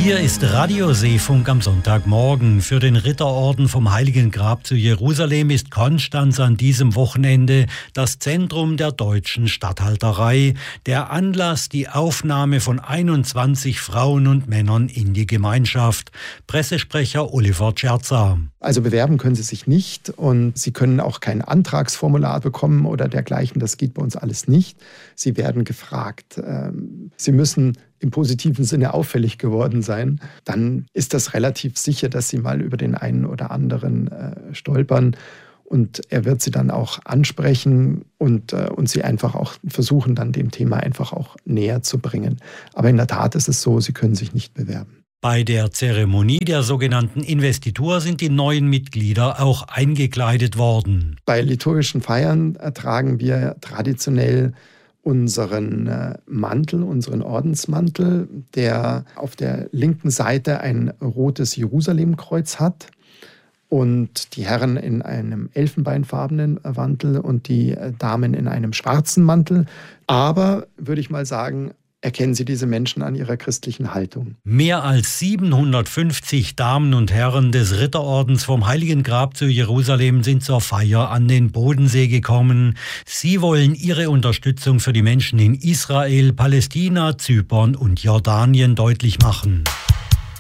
Hier ist Radio Seefunk am Sonntagmorgen. Für den Ritterorden vom Heiligen Grab zu Jerusalem ist Konstanz an diesem Wochenende das Zentrum der deutschen Statthalterei. Der Anlass die Aufnahme von 21 Frauen und Männern in die Gemeinschaft. Pressesprecher Oliver Scherzer. Also bewerben können Sie sich nicht und Sie können auch kein Antragsformular bekommen oder dergleichen. Das geht bei uns alles nicht. Sie werden gefragt. Sie müssen im positiven Sinne auffällig geworden sein. Dann ist das relativ sicher, dass Sie mal über den einen oder anderen stolpern. Und er wird Sie dann auch ansprechen und Sie einfach auch versuchen, dann dem Thema einfach auch näher zu bringen. Aber in der Tat ist es so, Sie können sich nicht bewerben. Bei der Zeremonie der sogenannten Investitur sind die neuen Mitglieder auch eingekleidet worden. Bei liturgischen Feiern tragen wir traditionell unseren Mantel, unseren Ordensmantel, der auf der linken Seite ein rotes Jerusalemkreuz hat und die Herren in einem elfenbeinfarbenen Mantel und die Damen in einem schwarzen Mantel. Aber, würde ich mal sagen, erkennen Sie diese Menschen an ihrer christlichen Haltung. Mehr als 750 Damen und Herren des Ritterordens vom Heiligen Grab zu Jerusalem sind zur Feier an den Bodensee gekommen. Sie wollen ihre Unterstützung für die Menschen in Israel, Palästina, Zypern und Jordanien deutlich machen.